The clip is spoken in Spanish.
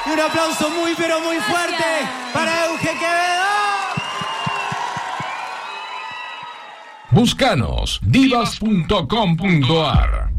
Y un aplauso muy pero muy fuerte para Euge Quevedo. Búscanos divas.com.ar.